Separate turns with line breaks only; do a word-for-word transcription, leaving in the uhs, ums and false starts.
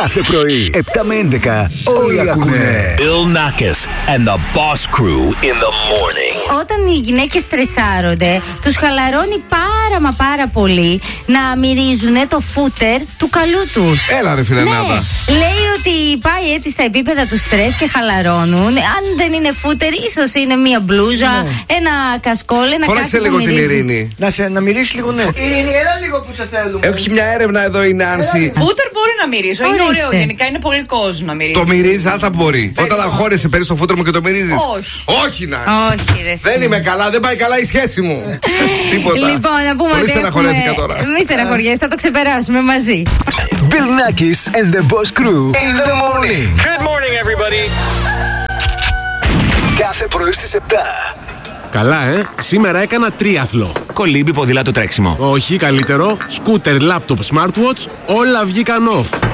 Κάθε πρωί, επτά με έντεκα, όλοι ακούνε.
Bill Nackis and the Boss Crew in the morning.
Όταν οι γυναίκες στρεσάρονται, τους χαλαρώνει πάρα μα πάρα πολύ να μυρίζουν το φούτερ του καλού τους.
Έλα ρε φιλενάδα.
Ναι, λέει ότι πάει έτσι στα επίπεδα του στρες και χαλαρώνουν. Αν δεν είναι φούτερ, ίσως είναι μία μπλούζα, ναι. ένα κασκόλ, ένα κάτι.
Φώναξε λίγο την Ειρήνη.
Να, σε, να μυρίσει λίγο, ναι.
Ειρήνη, έλα λίγο που σε θέλουμε.
Έχει μια έρευνα εδώ η Νάνση.
Φούτερ μπορεί να μυρίσω. Είναι ωραίο γενικά, είναι πολύ κόσμο να μυρίσει.
Το μυρίζει, άστα μπορεί. Όταν αγχώρεσαι, παίρνει το φούτερ μου και το μυρίζει.
Όχι.
Όχι, Νάνση.
Όχι, ρε.
Δεν είμαι καλά, δεν πάει καλά η σχέση μου. Τίποτα.
Λοιπόν, να πούμε
πολύ
ότι
στεναχωρέθηκα τώρα.
Μη στεναχωριέσαι, θα το ξεπεράσουμε μαζί.
Bill Nackis and the Boss Crew in the morning.
Good morning, everybody.
Κάθε πρωί στις επτά.
Καλά, ε! Σήμερα έκανα τρίαθλο.
Κολύμπι, ποδήλατο, τρέξιμο.
Όχι, καλύτερο. Σκούτερ, λάπτοπ, smartwatch, όλα βγήκαν off.